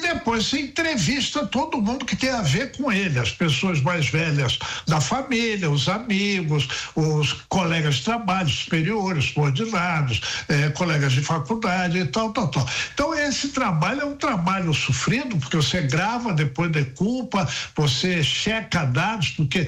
depois você entrevista todo mundo que tem a ver com ele, as pessoas mais velhas da família, os amigos, os colegas de trabalho, superiores, subordinados, colegas de faculdade e tal. Então esse trabalho é um trabalho sofrido, porque você grava, depois decupa, você checa dados, porque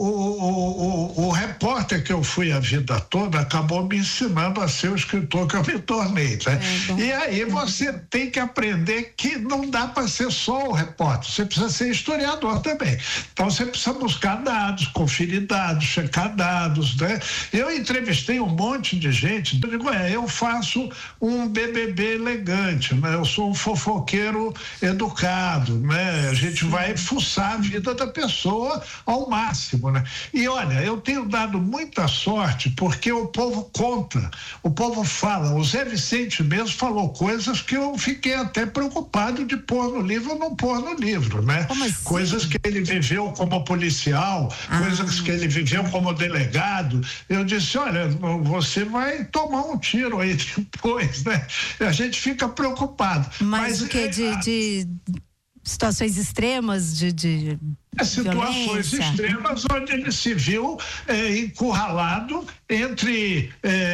o repórter que eu fui a vida toda acabou me ensinando a ser o escritor que eu me tornei, né? E aí você tem que aprender que não dá para ser só o repórter, você precisa ser historiador também. Então você precisa buscar dados, conferir dados, checar dados, né? Eu entrevistei um monte de gente, eu digo, eu faço um BBB elegante, né? Eu sou um fofoqueiro educado, né? A gente vai fuçar a vida da pessoa ao máximo, né? E olha, eu tenho dado muita sorte porque o povo conta, o povo fala. O Zé Vicente mesmo falou coisas que eu fiquei até preocupado de pôr no livro ou não pôr no livro, né? Como assim? Coisas que ele viveu como policial, coisas que ele viveu como delegado. Eu disse, olha, você vai tomar um tiro aí depois, né? A gente fica preocupado. Mas o que de situações extremas de situações violência extremas onde ele se viu encurralado entre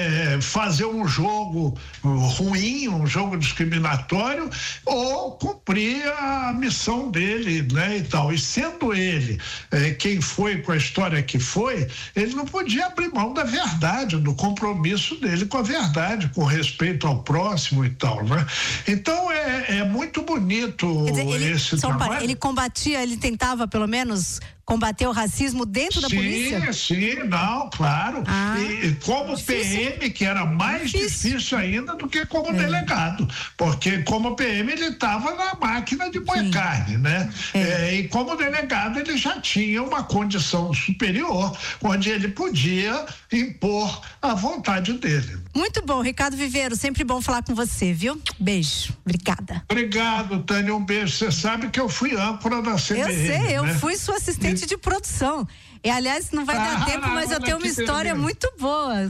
fazer um jogo ruim, um jogo discriminatório, ou cumprir a missão dele, né, e tal. E sendo ele quem foi com a história que foi, ele não podia abrir mão da verdade, do compromisso dele com a verdade, com respeito ao próximo e tal, né? Então é muito bonito. Quer dizer, esse trabalho. Ele combatia, ele tentava pelo menos combater o racismo dentro da polícia? Sim, não, claro. E como PM, que era mais difícil ainda do que como delegado, porque como PM ele estava na máquina de moer carne, né? E como delegado ele já tinha uma condição superior, onde ele podia impor a vontade dele. Muito bom, Ricardo Viveiro, sempre bom falar com você, viu? Beijo, obrigada. Obrigado, Tânia, um beijo. Você sabe que eu fui âncora da CBN, Eu sei, né? eu fui sua assistente de produção. E aliás, não vai dar tempo, mas eu tenho uma história muito boa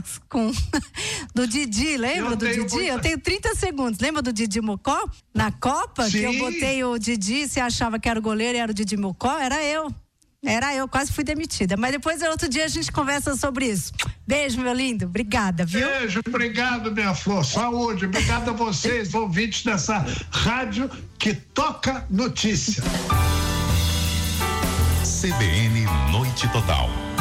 do Didi, lembra do Didi? Eu tenho 30 segundos. Lembra do Didi Mocó? Na Copa, que eu botei o Didi, você achava que era o goleiro e era o Didi Mocó? Era eu, quase fui demitida. Mas depois, outro dia, a gente conversa sobre isso. Beijo, meu lindo. Obrigada, viu? Beijo, obrigado, minha flor. Saúde. Obrigado a vocês, ouvintes dessa rádio que toca notícia. CBN Noite Total.